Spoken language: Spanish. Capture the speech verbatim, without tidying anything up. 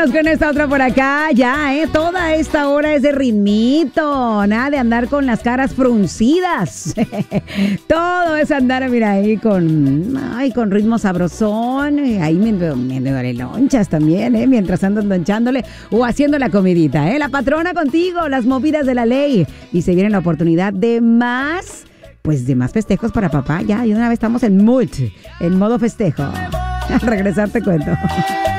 Vamos con esta otra por acá. Ya, ¿eh? Toda esta hora es de ritmito. Nada de andar con las caras fruncidas. Todo es andar, mira, ahí con, ay, con ritmo sabrosón. Ahí mientras lonchas también, ¿eh? Mientras andas lonchándole o haciendo la comidita, ¿eh? La patrona contigo, las movidas de la ley. Y se viene la oportunidad de más, pues de más festejos para papá. Ya, y una vez estamos en mood, en modo festejo. Al regresar te cuento.